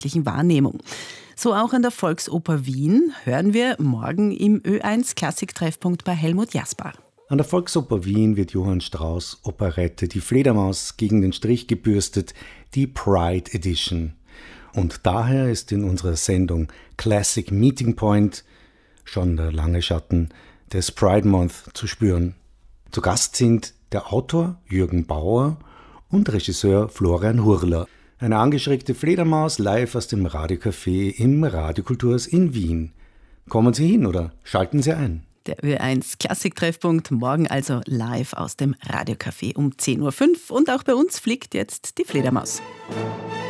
Wahrnehmung. So auch an der Volksoper Wien hören wir morgen im Ö1 Klassiktreffpunkt bei Helmut Jasper. An der Volksoper Wien wird Johann Strauss' Operette Die Fledermaus gegen den Strich gebürstet, die Pride Edition. Und daher ist in unserer Sendung Classic Meeting Point schon der lange Schatten des Pride Month zu spüren. Zu Gast sind der Autor Jürgen Bauer und Regisseur Florian Hurler. Eine angeschreckte Fledermaus live aus dem Radiocafé im Radiokulturs in Wien. Kommen Sie hin oder schalten Sie ein. Der Ö1 Klassiktreffpunkt morgen also live aus dem Radiocafé um 10.05 Uhr. Und auch bei uns fliegt jetzt die Fledermaus.